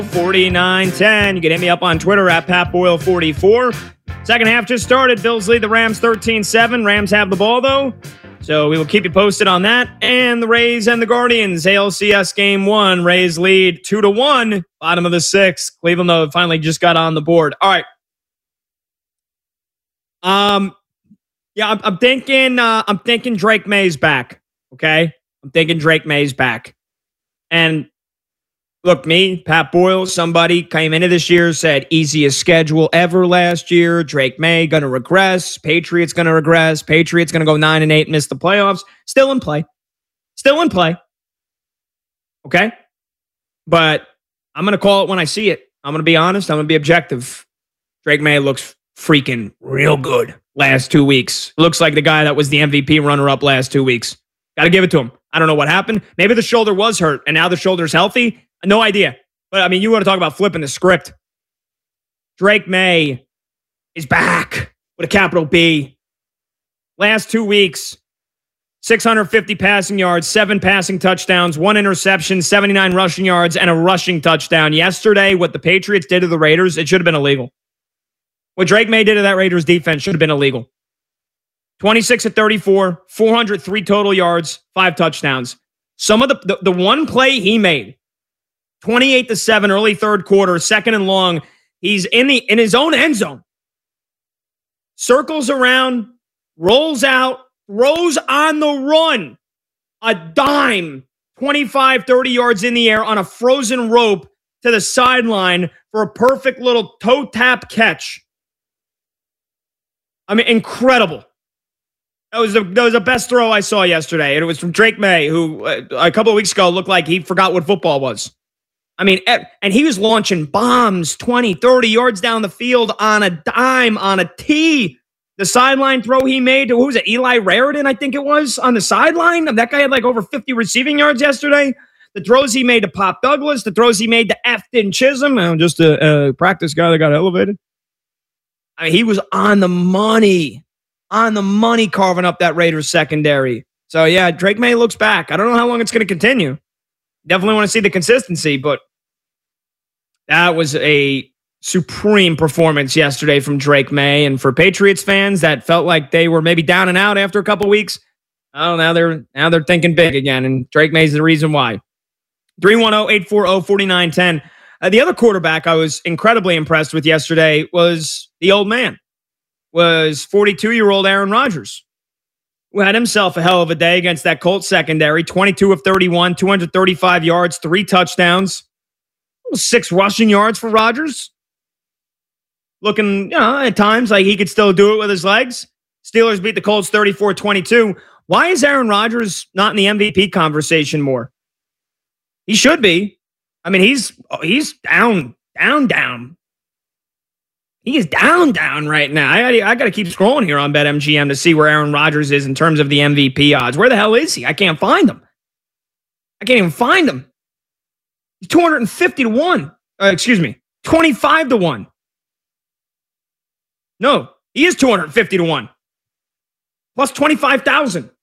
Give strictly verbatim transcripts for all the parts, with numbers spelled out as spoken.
forty-nine ten. You can hit me up on Twitter at Pat Boyle forty-four. Second half just started. Bills lead the Rams thirteen seven. Rams have the ball, though. So we will keep you posted on that. And the Rays and the Guardians, A L C S game one. Rays lead two to one. Bottom of the sixth. Cleveland, though, finally just got on the board. All right. Um, yeah, I'm, I'm thinking. Uh, I'm thinking Drake May's back. Okay, I'm thinking Drake May's back. And look, me, Pat Boyle, somebody came into this year, said easiest schedule ever last year. Drake May going to regress. Patriots going to regress. Patriots going to go nine and eight and miss the playoffs. Still in play. Still in play. Okay? But I'm going to call it when I see it. I'm going to be honest. I'm going to be objective. Drake May looks freaking real good last two weeks. Looks like the guy that was the M V P runner-up last two weeks. Got to give it to him. I don't know what happened. Maybe the shoulder was hurt, and now the shoulder's healthy. No idea. But, I mean, you want to talk about flipping the script. Drake May is back with a capital B. Last two weeks, six hundred fifty passing yards, seven passing touchdowns, one interception, seventy-nine rushing yards, and a rushing touchdown. Yesterday, what the Patriots did to the Raiders, it should have been illegal. What Drake May did to that Raiders defense should have been illegal. twenty-six of thirty-four, four hundred three total yards, five touchdowns. Some of the, the, the one play he made, twenty-eight to seven, early third quarter, second and long. He's in the in his own end zone. Circles around, rolls out, throws on the run. A dime, twenty-five, thirty yards in the air on a frozen rope to the sideline for a perfect little toe tap catch. I mean, incredible. That was, the, that was the best throw I saw yesterday. And it was from Drake May, who uh, a couple of weeks ago looked like he forgot what football was. I mean, and he was launching bombs twenty, thirty yards down the field on a dime, on a tee. The sideline throw he made to, who was it, Eli Raritan, I think it was, on the sideline. That guy had like over fifty receiving yards yesterday. The throws he made to Pop Douglas, the throws he made to Efton Chisholm, uh, just a, a practice guy that got elevated. I mean, he was on the money. On the money carving up that Raiders secondary. So, yeah, Drake May looks back. I don't know how long it's going to continue. Definitely want to see the consistency, but that was a supreme performance yesterday from Drake May. And for Patriots fans that felt like they were maybe down and out after a couple weeks, oh, now they're now they're thinking big again, and Drake May's the reason why. three one zero, eight four zero, four nine one zero. Uh, the other quarterback I was incredibly impressed with yesterday was the old man. Was forty-two-year-old Aaron Rodgers, who had himself a hell of a day against that Colts secondary. twenty-two of thirty-one, two hundred thirty-five yards, three touchdowns, six rushing yards for Rodgers. Looking, you know, at times like he could still do it with his legs. Steelers beat the Colts thirty-four twenty-two. Why is Aaron Rodgers not in the M V P conversation more? He should be. I mean, he's he's down, down, down. He is down, down right now. I, I got to keep scrolling here on BetMGM to see where Aaron Rodgers is in terms of the M V P odds. Where the hell is he? I can't find him. I can't even find him. He's two hundred fifty to one. Uh, excuse me, twenty-five to one. No, he is two hundred fifty to one. Plus twenty-five thousand.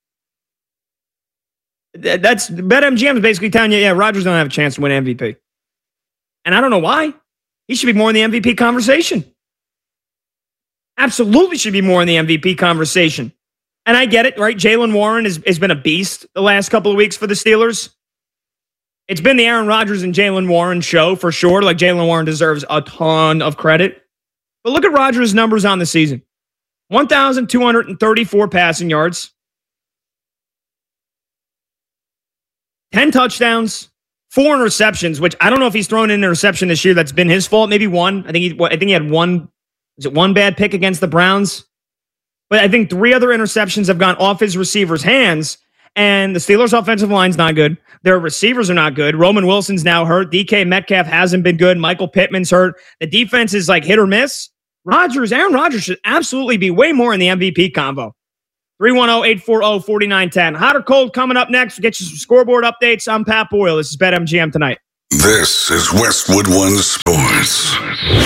That's BetMGM is basically telling you, yeah, Rodgers don't have a chance to win M V P. And I don't know why. He should be more in the M V P conversation. Absolutely should be more in the M V P conversation. And I get it, right? Jaylen Warren has, has been a beast the last couple of weeks for the Steelers. It's been the Aaron Rodgers and Jaylen Warren show for sure. Like, Jaylen Warren deserves a ton of credit. But look at Rodgers' numbers on the season. one thousand two hundred thirty-four passing yards. ten touchdowns. Four interceptions, which I don't know if he's thrown an interception this year that's been his fault. Maybe one. I think he, I think he had one. Is it one bad pick against the Browns? But I think three other interceptions have gone off his receivers' hands. And the Steelers' offensive line's not good. Their receivers are not good. Roman Wilson's now hurt. D K Metcalf hasn't been good. Michael Pittman's hurt. The defense is like hit or miss. Rodgers, Aaron Rodgers should absolutely be way more in the M V P combo. three one zero, eight four zero, four nine one zero. Hot or cold coming up next. We'll get you some scoreboard updates. I'm Pat Boyle. This is BetMGM Tonight. This is Westwood One Sports.